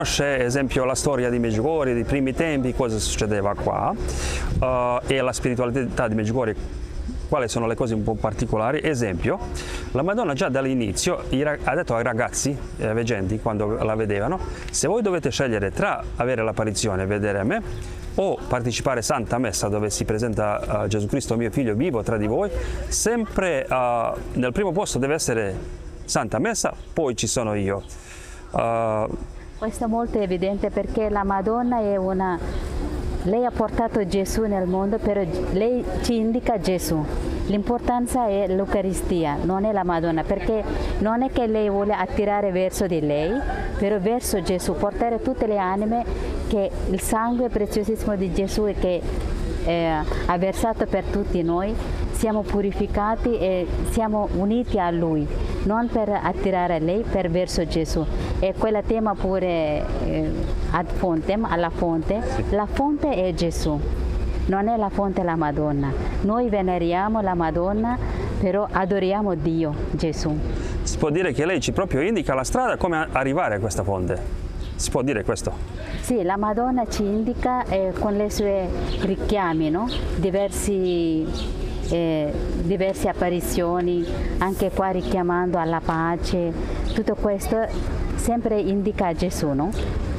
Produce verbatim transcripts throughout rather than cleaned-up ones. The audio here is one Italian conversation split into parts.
Conosce, esempio, la storia di Medjugorje, dei primi tempi, cosa succedeva qua, uh, e la spiritualità di Medjugorje, quali sono le cose un po' particolari. Esempio, la Madonna già dall'inizio ha detto ai ragazzi eh, veggenti, quando la vedevano, se voi dovete scegliere tra avere l'apparizione e vedere me, o partecipare a Santa Messa, dove si presenta uh, Gesù Cristo, mio figlio vivo tra di voi, sempre uh, nel primo posto deve essere Santa Messa, poi ci sono io. Uh, Questo è molto evidente perché la Madonna è una... Lei ha portato Gesù nel mondo, però lei ci indica Gesù. L'importanza è l'Eucaristia, non è la Madonna, perché non è che lei vuole attirare verso di lei, però verso Gesù, portare tutte le anime che il sangue preziosissimo di Gesù che eh, ha versato per tutti noi, siamo purificati e siamo uniti a Lui, non per attirare lei, per verso Gesù. E quella tema pure eh, ad fontem, alla fonte, la fonte è Gesù, non è la fonte la Madonna. Noi veneriamo la Madonna, però adoriamo Dio, Gesù. Si può dire che lei ci proprio indica la strada come arrivare a questa fonte? Si può dire questo? Sì, la Madonna ci indica eh, con le sue richiami, no? Diversi... Eh, diverse apparizioni, anche qua richiamando alla pace, tutto questo sempre indica Gesù, no?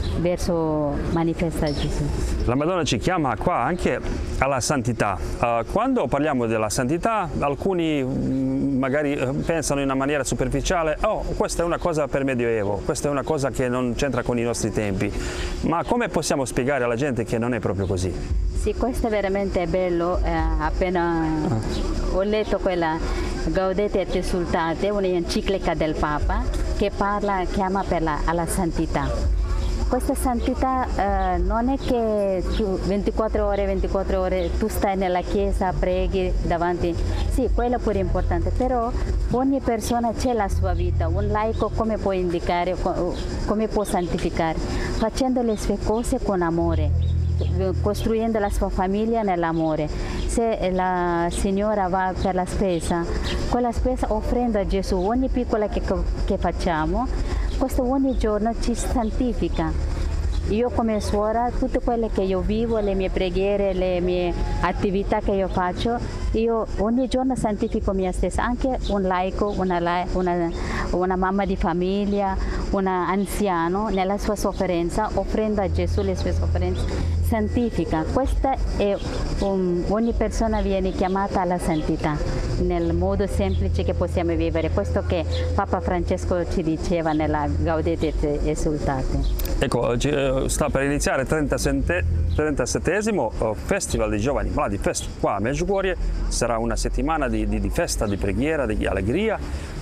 Verso manifesta Gesù. La Madonna ci chiama qua anche alla santità. Uh, quando parliamo della santità, alcuni mh, magari pensano in una maniera superficiale, oh, questa è una cosa per Medioevo, questa è una cosa che non c'entra con i nostri tempi. Ma come possiamo spiegare alla gente che non è proprio così? Sì, questo è veramente bello. Eh, appena ah. ho letto quella Gaudete et Exsultate, un'enciclica del Papa che parla, chiama per la, alla santità. Questa santità eh, non è che tu ventiquattro ore, ventiquattro ore tu stai nella chiesa, preghi davanti, sì, quello pure è importante, però ogni persona c'è la sua vita, un laico come può indicare, come può santificare, facendo le sue cose con amore, costruendo la sua famiglia nell'amore. Se la signora va per la spesa, quella spesa offrendo a Gesù, ogni piccola che, che facciamo, questo ogni giorno ci santifica. Io come suora, tutte quelle che io vivo, le mie preghiere, le mie attività che io faccio, io ogni giorno santifico mia stessa, anche un laico, una, una, una mamma di famiglia, un anziano, nella sua sofferenza, offrendo a Gesù le sue sofferenze, santifica. Questa è un, ogni persona viene chiamata alla santità, nel modo semplice che possiamo vivere, questo che Papa Francesco ci diceva nella Gaudete et Exsultate. Ecco, sta per iniziare il trentasettesimo Festival dei Giovani Malati Fest qua a Medjugorje. Sarà una settimana di, di, di festa, di preghiera, di allegria.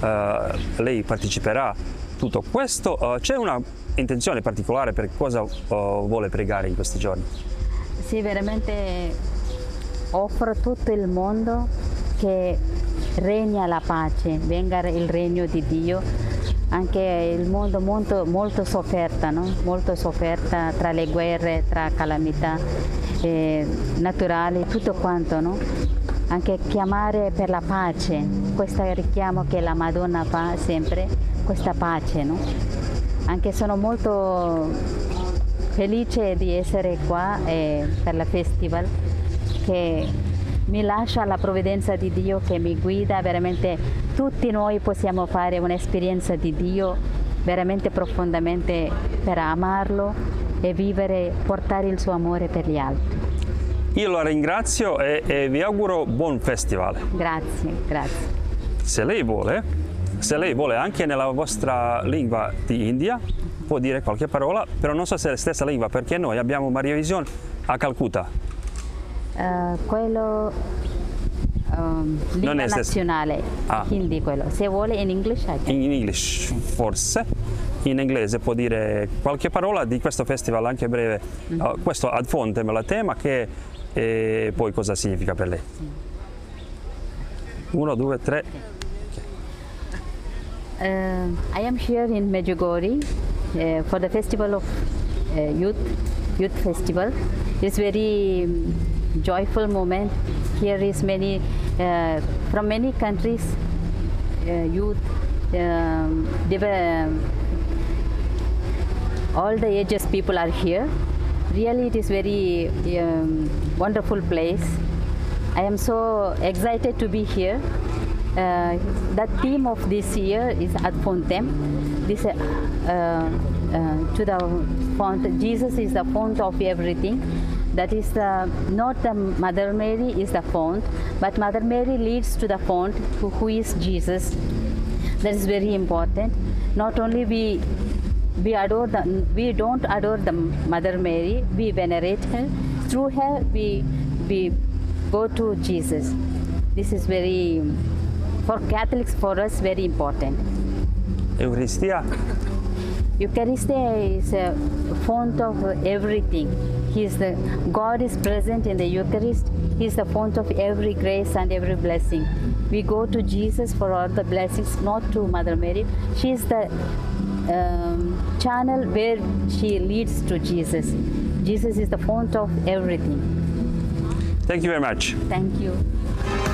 Uh, lei parteciperà a tutto questo. Uh, C'è una intenzione particolare per cosa uh, vuole pregare in questi giorni? Sì, veramente offro tutto il mondo che regna la pace, venga il regno di Dio. Anche il mondo molto, molto sofferta, no? Molto sofferta tra le guerre, tra calamità eh, naturali, tutto quanto, no? Anche chiamare per la pace, questo richiamo che la Madonna fa sempre, questa pace, no? Anche sono molto felice di essere qua eh, per la festival, che mi lascia la provvidenza di Dio che mi guida, veramente tutti noi possiamo fare un'esperienza di Dio veramente profondamente per amarlo e vivere, portare il suo amore per gli altri. Io la ringrazio e, e vi auguro buon festival. Grazie, grazie. Se lei vuole, se lei vuole anche nella vostra lingua di India, può dire qualche parola, però non so se è la stessa lingua, perché noi abbiamo Maria Vision a Calcutta. Uh, quello um, lingua nazionale, ah. Hindi quello. Se vuole in English, in English forse, in inglese può dire qualche parola di questo festival anche breve. Mm-hmm. uh, questo ad fontem la tema che e poi cosa significa per lei? Sì. Uno, due, tre. Uh, I am here in Medjugorje uh, for the festival of uh, youth, youth festival. It's very um, joyful moment. Here is many uh, from many countries uh, youth um, they were all the ages people are here. Really, it is very um, wonderful place. I am so excited to be here. Uh, the theme of this year is Ad Fontem. This uh, uh, to the font. Jesus is the font of everything. That is the, not the Mother Mary is the font, but Mother Mary leads to the font, who, who is Jesus. That is very important. Not only we we adore the, we don't adore the Mother Mary, we venerate her. Through her, we we go to Jesus. This is very, for Catholics, for us, very important. Eucharistia? Eucharistia is a font of everything. He is the, God is present in the Eucharist. He is the font of every grace and every blessing. We go to Jesus for all the blessings, not to Mother Mary. She is the um, channel where she leads to Jesus. Jesus is the font of everything. Thank you very much. Thank you.